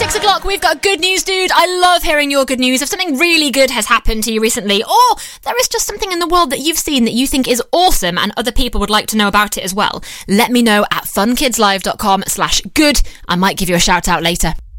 6 o'clock, we've got good news, dude. I love hearing your good news. If something really good has happened to you recently, or there is just something in the world that you've seen that you think is awesome and other people would like to know about it as well, let me know at funkidslive.com/good. I might give you a shout out later.